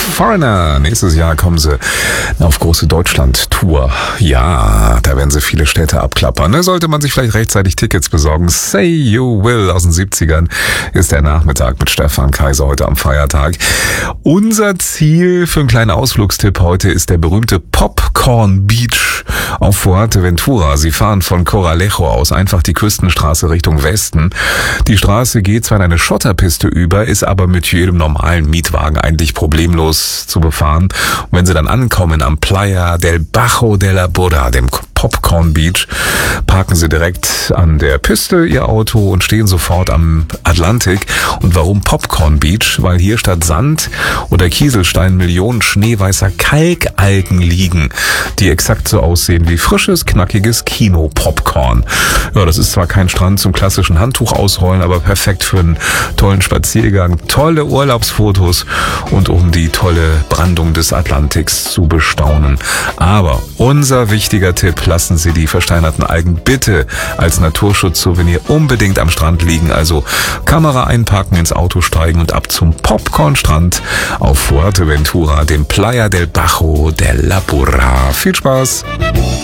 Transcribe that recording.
Foreigner. Nächstes Jahr kommen sie auf große Deutschland-Tour. Ja, da werden sie viele Städte abklappern. Da sollte man sich vielleicht rechtzeitig Tickets besorgen. Say You Will aus den 70ern ist der Nachmittag mit Stefan Kaiser heute am Feiertag. Unser Ziel für einen kleinen Ausflugstipp heute ist der berühmte Popcorn Beach auf Fuerteventura. Sie fahren von Coralejo aus einfach die Küstenstraße Richtung Westen. Die Straße geht zwar in eine Schotterpiste über, ist aber mit jedem normalen Mietwagen eigentlich problemlos zu befahren. Und wenn sie dann ankommen am Playa del Bajo de la Burra, dem Popcorn Beach, parken sie direkt an der Piste ihr Auto und stehen sofort am Atlantik. Und warum Popcorn Beach? Weil hier statt Sand oder Kieselstein Millionen schneeweißer Kalkalgen liegen, die exakt so aussehen wie frisches, knackiges Kino-Popcorn. Ja, das ist zwar kein Strand zum klassischen Handtuch ausrollen, aber perfekt für einen tollen Spaziergang, tolle Urlaubsfotos und um die tolle Brandung des Atlantiks zu bestaunen. Aber unser wichtiger Tipp: lassen Sie die versteinerten Algen bitte als Naturschutz-Souvenir unbedingt am Strand liegen. Also Kamera einpacken, ins Auto steigen und ab zum Popcornstrand auf Fuerteventura, dem Playa del Bajo de la Burra. Viel Spaß!